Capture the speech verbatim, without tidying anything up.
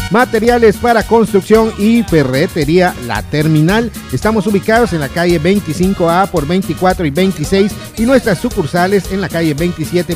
materiales para construcción y ferretería La Terminal. Estamos ubicados en la calle veinticinco A por veinticuatro y veintiséis y nuestras sucursales en la calle veintisiete